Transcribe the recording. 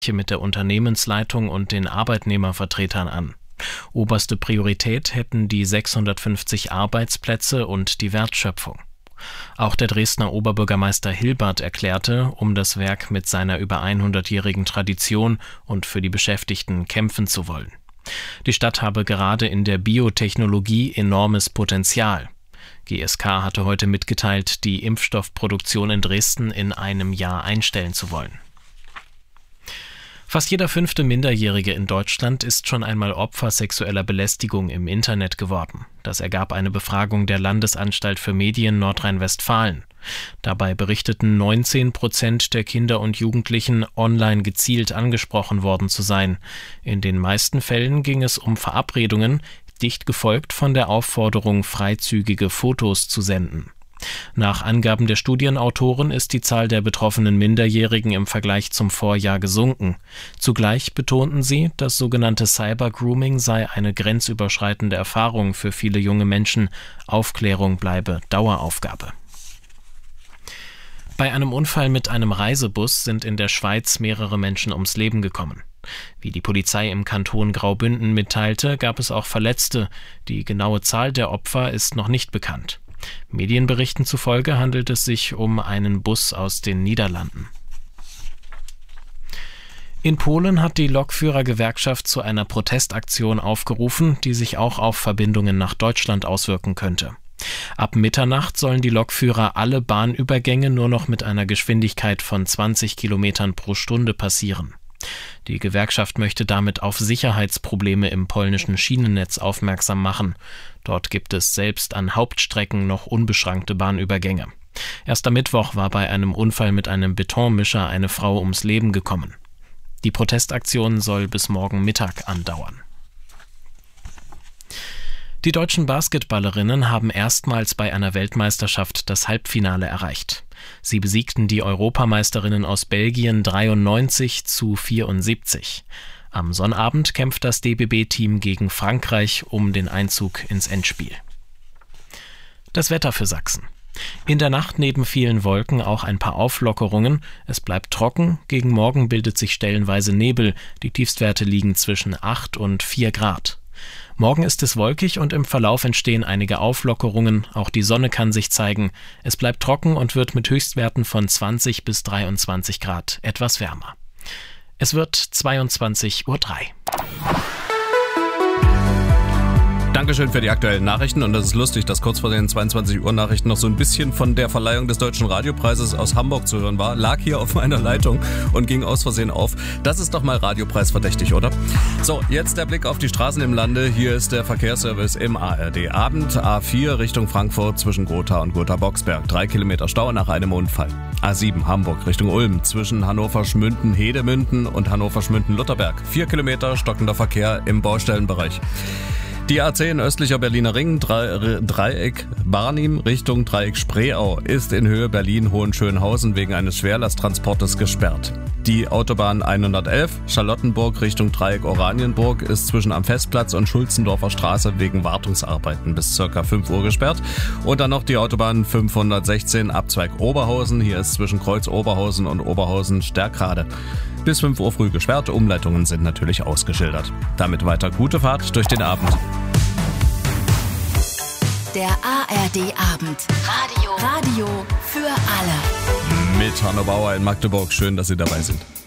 mit der Unternehmensleitung und den Arbeitnehmervertretern an. Oberste Priorität hätten die 650 Arbeitsplätze und die Wertschöpfung. Auch der Dresdner Oberbürgermeister Hilbert erklärte, um das Werk mit seiner über 100-jährigen Tradition und für die Beschäftigten kämpfen zu wollen. Die Stadt habe gerade in der Biotechnologie enormes Potenzial. GSK hatte heute mitgeteilt, die Impfstoffproduktion in Dresden in einem Jahr einstellen zu wollen. Fast jeder 5. Minderjährige in Deutschland ist schon einmal Opfer sexueller Belästigung im Internet geworden. Das ergab eine Befragung der Landesanstalt für Medien Nordrhein-Westfalen. Dabei berichteten 19% der Kinder und Jugendlichen, online gezielt angesprochen worden zu sein. In den meisten Fällen ging es um Verabredungen, dicht gefolgt von der Aufforderung, freizügige Fotos zu senden. Nach Angaben der Studienautoren ist die Zahl der betroffenen Minderjährigen im Vergleich zum Vorjahr gesunken. Zugleich betonten sie, das sogenannte Cybergrooming sei eine grenzüberschreitende Erfahrung für viele junge Menschen. Aufklärung bleibe Daueraufgabe. Bei einem Unfall mit einem Reisebus sind in der Schweiz mehrere Menschen ums Leben gekommen. Wie die Polizei im Kanton Graubünden mitteilte, gab es auch Verletzte. Die genaue Zahl der Opfer ist noch nicht bekannt. Medienberichten zufolge handelt es sich um einen Bus aus den Niederlanden. In Polen hat die Lokführergewerkschaft zu einer Protestaktion aufgerufen, die sich auch auf Verbindungen nach Deutschland auswirken könnte. Ab Mitternacht sollen die Lokführer alle Bahnübergänge nur noch mit einer Geschwindigkeit von 20 Kilometern pro Stunde passieren. Die Gewerkschaft möchte damit auf Sicherheitsprobleme im polnischen Schienennetz aufmerksam machen. Dort gibt es selbst an Hauptstrecken noch unbeschränkte Bahnübergänge. Erst am Mittwoch war bei einem Unfall mit einem Betonmischer eine Frau ums Leben gekommen. Die Protestaktion soll bis morgen Mittag andauern. Die deutschen Basketballerinnen haben erstmals bei einer Weltmeisterschaft das Halbfinale erreicht. Sie besiegten die Europameisterinnen aus Belgien 93-74. Am Sonnabend kämpft das DBB-Team gegen Frankreich um den Einzug ins Endspiel. Das Wetter für Sachsen. In der Nacht neben vielen Wolken auch ein paar Auflockerungen. Es bleibt trocken, gegen Morgen bildet sich stellenweise Nebel. Die Tiefstwerte liegen zwischen 8 und 4 Grad. Morgen ist es wolkig und im Verlauf entstehen einige Auflockerungen. Auch die Sonne kann sich zeigen. Es bleibt trocken und wird mit Höchstwerten von 20 bis 23 Grad etwas wärmer. Es wird 22:03 Uhr. Dankeschön für die aktuellen Nachrichten und das ist lustig, dass kurz vor den 22 Uhr Nachrichten noch so ein bisschen von der Verleihung des Deutschen Radiopreises aus Hamburg zu hören war. Lag hier auf meiner Leitung und ging aus Versehen auf. Das ist doch mal Radiopreis verdächtig, oder? So, jetzt der Blick auf die Straßen im Lande. Hier ist der Verkehrsservice im ARD. Abend A4 Richtung Frankfurt zwischen Gotha und Gotha-Boxberg. 3 Kilometer Stau nach einem Unfall. A7 Hamburg Richtung Ulm zwischen Hannover-Schmünden-Hedemünden und Hannover-Schmünden-Lutherberg. 4 Kilometer stockender Verkehr im Baustellenbereich. Die A10 östlicher Berliner Ring, Dreieck Barnim Richtung Dreieck Spreeau ist in Höhe Berlin-Hohenschönhausen wegen eines Schwerlasttransportes gesperrt. Die Autobahn 111 Charlottenburg Richtung Dreieck Oranienburg ist zwischen am Festplatz und Schulzendorfer Straße wegen Wartungsarbeiten bis ca. 5 Uhr gesperrt. Und dann noch die Autobahn 516 Abzweig Oberhausen. Hier ist zwischen Kreuz Oberhausen und Oberhausen Stärkrade bis 5 Uhr früh gesperrt. Umleitungen sind natürlich ausgeschildert. Damit weiter gute Fahrt durch den Abend. Der ARD Abend. Radio für alle. Mit Hanno Bauer in Magdeburg. Schön, dass Sie dabei sind.